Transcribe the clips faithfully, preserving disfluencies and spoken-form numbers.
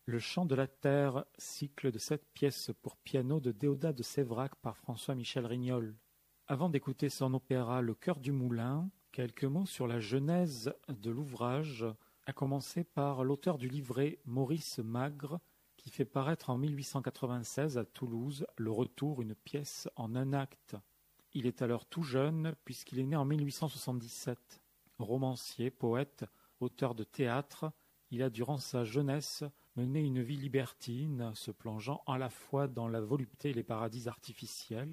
Le chant de la terre, cycle de sept pièces pour piano de Déodat de Séverac par François-Michel Rignol. Avant d'écouter son opéra Le Cœur du Moulin, quelques mots sur la genèse de l'ouvrage, à commencer par l'auteur du livret Maurice Magre, qui fait paraître en mille huit cent quatre-vingt-seize à Toulouse Le Retour, une pièce en un acte. Il est alors tout jeune puisqu'il est né en mille huit cent soixante-dix-sept. Romancier, poète, auteur de théâtre, il a durant sa jeunesse mené une vie libertine, se plongeant à la fois dans la volupté et les paradis artificiels,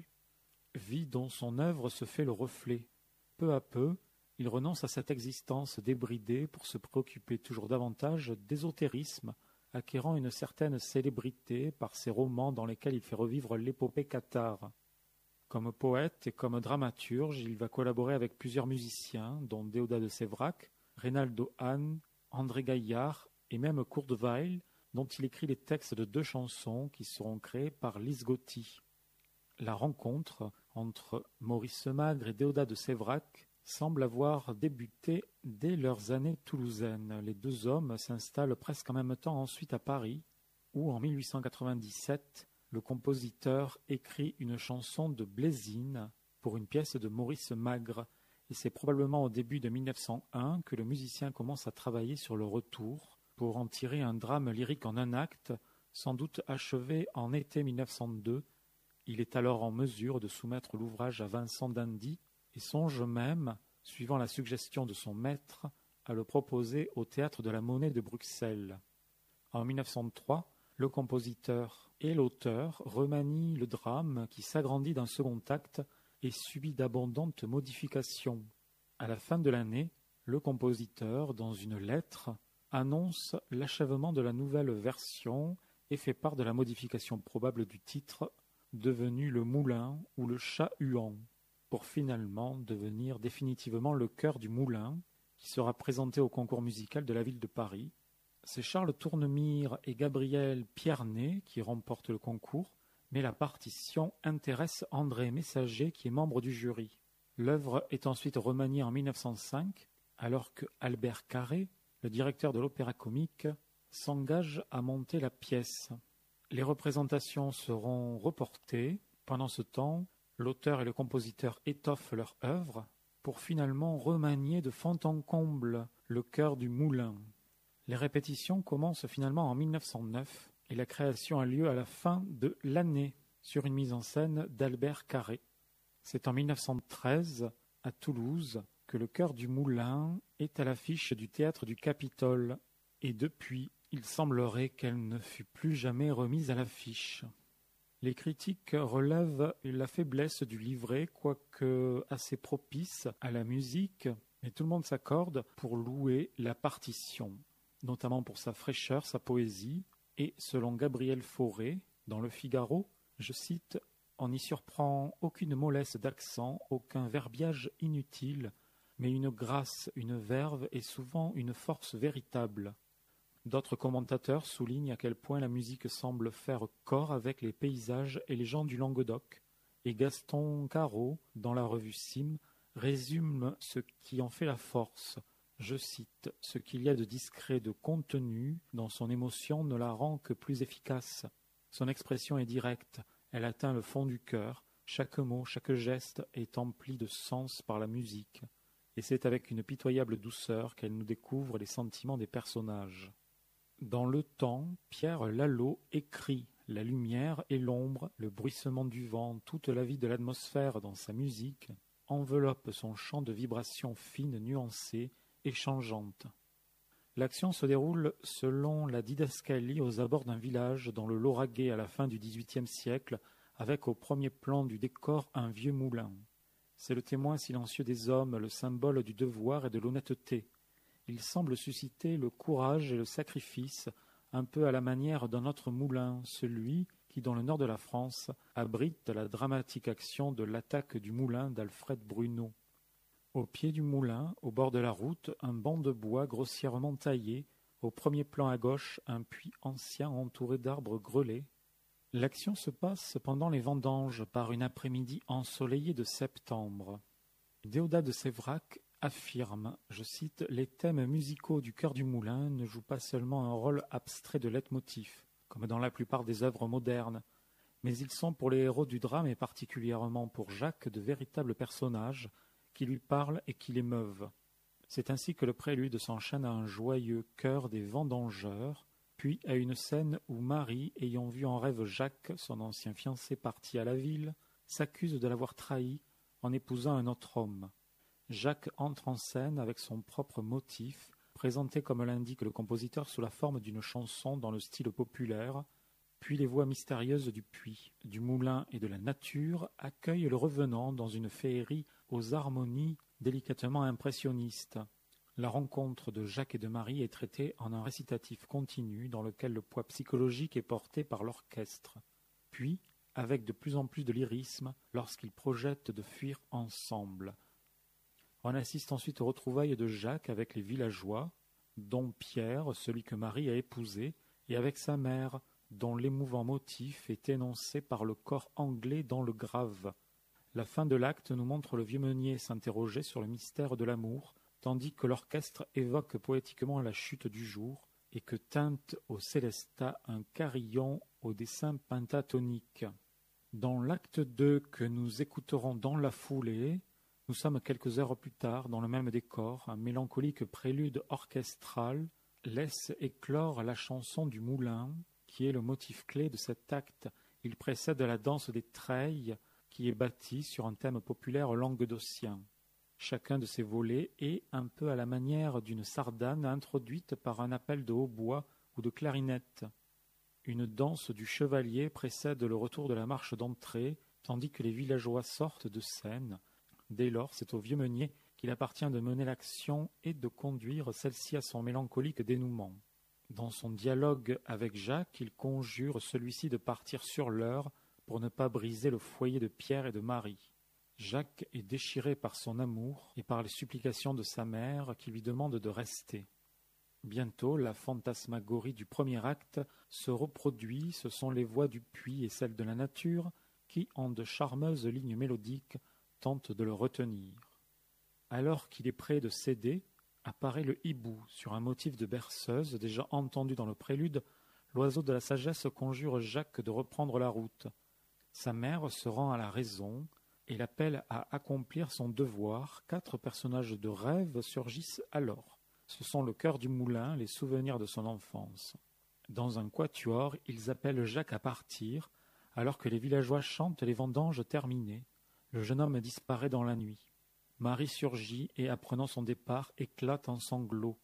vie dont son œuvre se fait le reflet. Peu à peu, il renonce à cette existence débridée pour se préoccuper toujours davantage d'ésotérisme, acquérant une certaine célébrité par ses romans dans lesquels il fait revivre l'épopée cathare. Comme poète et comme dramaturge, il va collaborer avec plusieurs musiciens, dont Déodat de Séverac, Reynaldo Hahn, André Gaillard et même Kurt Weill, dont il écrit les textes de deux chansons qui seront créées par Lise Gotti. La rencontre entre Maurice Magre et Déodat de Séverac semble avoir débuté dès leurs années toulousaines. Les deux hommes s'installent presque en même temps ensuite à Paris, où en mille huit cent quatre-vingt-dix-sept, le compositeur écrit une chanson de Blésine pour une pièce de Maurice Magre, et c'est probablement au début de mille neuf cent un que le musicien commence à travailler sur le retour pour en tirer un drame lyrique en un acte, sans doute achevé en été mille neuf cent deux. Il est alors en mesure de soumettre l'ouvrage à Vincent d'Indy et songe même, suivant la suggestion de son maître, à le proposer au Théâtre de la Monnaie de Bruxelles. En mille neuf cent trois, le compositeur et l'auteur remanient le drame qui s'agrandit d'un second acte et subit d'abondantes modifications. À la fin de l'année, le compositeur, dans une lettre, annonce l'achèvement de la nouvelle version et fait part de la modification probable du titre, devenu Le Moulin ou Le Chat huant, pour finalement devenir définitivement Le Cœur du Moulin, qui sera présenté au concours musical de la ville de Paris. C'est Charles Tournemire et Gabriel Pierné qui remportent le concours, mais la partition intéresse André Messager qui est membre du jury. L'œuvre est ensuite remaniée en mille neuf cent cinq, alors que Albert Carré, le directeur de l'Opéra-Comique, s'engage à monter la pièce. Les représentations seront reportées. Pendant ce temps, l'auteur et le compositeur étoffent leur œuvre pour finalement remanier de fond en comble Le Cœur du Moulin. Les répétitions commencent finalement en mille neuf cent neuf et la création a lieu à la fin de l'année sur une mise en scène d'Albert Carré. C'est en mille neuf cent treize, à Toulouse, que Le Cœur du Moulin est à l'affiche du théâtre du Capitole, et depuis, il semblerait qu'elle ne fut plus jamais remise à l'affiche. Les critiques relèvent la faiblesse du livret, quoique assez propice à la musique, mais tout le monde s'accorde pour louer la partition, notamment pour sa fraîcheur, sa poésie, et selon Gabriel Fauré, dans Le Figaro, je cite, « On n'y surprend aucune mollesse d'accent, aucun verbiage inutile, mais une grâce, une verve et souvent une force véritable. » D'autres commentateurs soulignent à quel point la musique semble faire corps avec les paysages et les gens du Languedoc, et Gaston Carreau, dans la revue Sim, résume ce qui en fait la force. Je cite, « Ce qu'il y a de discret, de contenu dans son émotion ne la rend que plus efficace. Son expression est directe, elle atteint le fond du cœur, chaque mot, chaque geste est empli de sens par la musique, et c'est avec une pitoyable douceur qu'elle nous découvre les sentiments des personnages. » Dans Le Temps, Pierre Lalo écrit « La lumière et l'ombre, le bruissement du vent, toute la vie de l'atmosphère dans sa musique enveloppe son champ de vibrations fines, nuancées, et changeante. » L'action se déroule selon la didascalie aux abords d'un village dans le Lauragais à la fin du dix-huitième siècle, avec au premier plan du décor un vieux moulin. C'est le témoin silencieux des hommes, le symbole du devoir et de l'honnêteté. Il semble susciter le courage et le sacrifice, un peu à la manière d'un autre moulin, celui qui, dans le nord de la France, abrite la dramatique action de l'attaque du moulin d'Alfred Bruneau. Au pied du moulin, au bord de la route, un banc de bois grossièrement taillé, au premier plan à gauche, un puits ancien entouré d'arbres grelets. L'action se passe pendant les vendanges, par une après-midi ensoleillée de septembre. Déodat de Séverac affirme, je cite, « Les thèmes musicaux du Cœur du Moulin ne jouent pas seulement un rôle abstrait de leitmotiv, comme dans la plupart des œuvres modernes, mais ils sont pour les héros du drame et particulièrement pour Jacques de véritables personnages qui lui parlent et qui l'émeuvent. C'est ainsi que le prélude s'enchaîne à un joyeux chœur des vendangeurs, puis à une scène où Marie, ayant vu en rêve Jacques, son ancien fiancé parti à la ville, s'accuse de l'avoir trahi en épousant un autre homme. Jacques entre en scène avec son propre motif, présenté comme l'indique le compositeur sous la forme d'une chanson dans le style populaire, puis les voix mystérieuses du puits, du moulin et de la nature accueillent le revenant dans une féerie aux harmonies délicatement impressionnistes. La rencontre de Jacques et de Marie est traitée en un récitatif continu dans lequel le poids psychologique est porté par l'orchestre. Puis, avec de plus en plus de lyrisme, lorsqu'ils projettent de fuir ensemble. On assiste ensuite aux retrouvailles de Jacques avec les villageois, dont Pierre, celui que Marie a épousé, et avec sa mère, dont l'émouvant motif est énoncé par le corps anglais dans le grave. La fin de l'acte nous montre le vieux meunier s'interroger sur le mystère de l'amour, tandis que l'orchestre évoque poétiquement la chute du jour et que teinte au célestat un carillon au dessin pentatonique. Dans l'acte deux que nous écouterons dans la foulée, nous sommes quelques heures plus tard dans le même décor, un mélancolique prélude orchestral laisse éclore la chanson du moulin, qui est le motif clé de cet acte. Il précède la danse des treilles, qui est bâtie sur un thème populaire languedocien. Chacun de ces volets est, un peu à la manière d'une sardane, introduite par un appel de hautbois ou de clarinette. Une danse du chevalier précède le retour de la marche d'entrée, tandis que les villageois sortent de scène. Dès lors, c'est au vieux meunier qu'il appartient de mener l'action et de conduire celle-ci à son mélancolique dénouement. Dans son dialogue avec Jacques, il conjure celui-ci de partir sur l'heure pour ne pas briser le foyer de Pierre et de Marie. Jacques est déchiré par son amour et par les supplications de sa mère qui lui demande de rester. Bientôt, la fantasmagorie du premier acte se reproduit, ce sont les voix du puits et celles de la nature qui, en de charmeuses lignes mélodiques, tentent de le retenir. Alors qu'il est prêt de céder, apparaît le hibou sur un motif de berceuse déjà entendu dans le prélude. L'oiseau de la sagesse conjure Jacques de reprendre la route. Sa mère se rend à la raison et l'appelle à accomplir son devoir. Quatre personnages de rêve surgissent alors. Ce sont le cœur du moulin, les souvenirs de son enfance. Dans un quatuor, ils appellent Jacques à partir, alors que les villageois chantent les vendanges terminées. Le jeune homme disparaît dans la nuit. Marie surgit et, apprenant son départ, éclate en sanglots.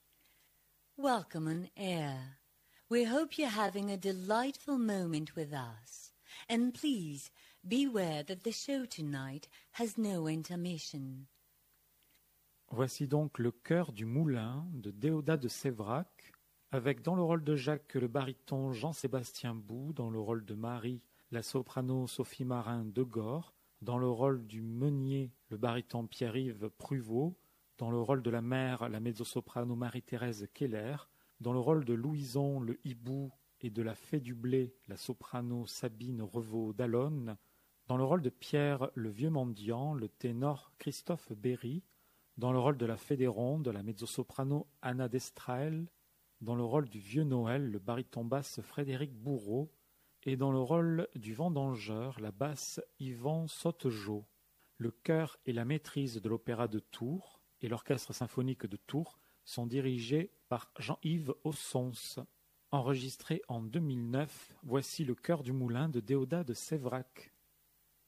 Welcome on air. We hope you're having a delightful moment with us. And please, beware that the show tonight has no intermission. Voici donc le chœur du moulin de Déodat de Séverac, avec dans le rôle de Jacques le baryton Jean-Sébastien Bou, dans le rôle de Marie la soprano Sophie Marin de Gore, dans le rôle du meunier le baryton Pierre-Yves Pruvot, dans le rôle de la mère la mezzo-soprano Marie-Thérèse Keller, dans le rôle de Louison le hibou et de la fée du blé la soprano Sabine Revaux d'Allonne, dans le rôle de Pierre le vieux mendiant le ténor Christophe Berry, dans le rôle de la fée des rondes la mezzo-soprano Anna Destrael, dans le rôle du vieux Noël le baryton basse Frédéric Bourreau, et dans le rôle du vendangeur la basse Yvan Sautejeau. Le chœur et la maîtrise de l'opéra de Tours et l'orchestre symphonique de Tours sont dirigés par Jean-Yves Ossons. Enregistré en deux mille neuf, voici le chœur du moulin de Déodat de Séverac.